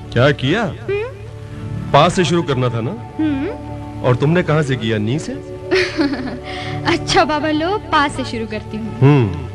क्या किया? पा से शुरू करना था ना? और तुमने कहां से किया? नी से? अच्छा बाबा लो, पा से शुरू करती हूँ।